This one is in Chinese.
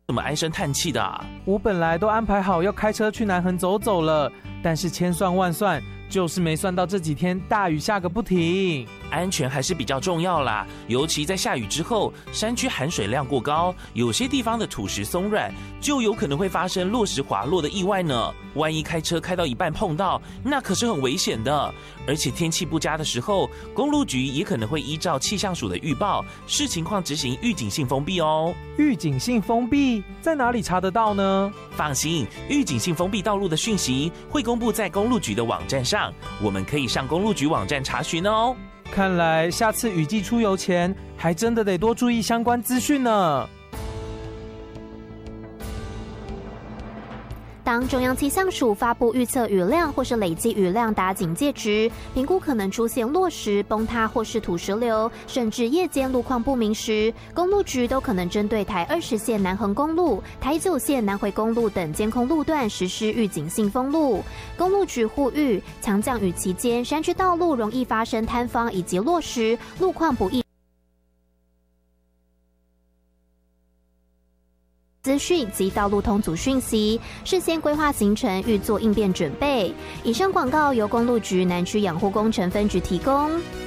怎么唉声叹气的啊？ 我本来都安排好要开车去南横走走了，但是千算万算，就是没算到这几天大雨下个不停。 安全还是比较重要啦，尤其在下雨之后，山区含水量过高，有些地方的土石松软，就有可能会发生落石滑落的意外呢。万一开车开到一半碰到，那可是很危险的。而且天气不佳的时候，公路局也可能会依照气象署的预报，视情况执行预警性封闭哦。 预警性封闭在哪里查得到呢？ 放心，预警性封闭道路的讯息会公布在公路局的网站上，我们可以上公路局网站查询哦。 看来下次雨季出游前，还真的得多注意相关资讯呢。 当中央气象署发布预测雨量或是累积雨量达警戒值，评估可能出现落石、崩塌或是土石流，甚至夜间路况不明时，公路局都可能针对台20线南横公路、台9线南回公路等监控路段实施预警性封路。公路局呼吁，强降雨期间，山区道路容易发生坍方以及落石，路况不易资讯及道路通阻讯息，事先规划行程，预做应变准备。以上广告由公路局南区养护工程分局提供。